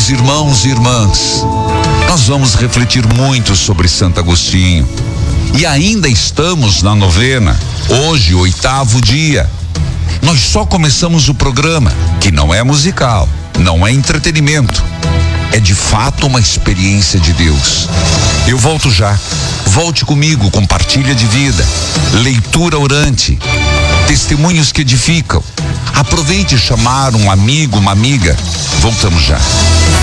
Meus irmãos e irmãs, nós vamos refletir muito sobre Santo Agostinho. E ainda estamos na novena, hoje, 8º dia. Nós só começamos o programa, que não é musical, não é entretenimento. É de fato uma experiência de Deus. Eu volto já. Volte comigo com partilha de vida, leitura orante, testemunhos que edificam. Aproveite chamar um amigo, uma amiga. Voltamos já.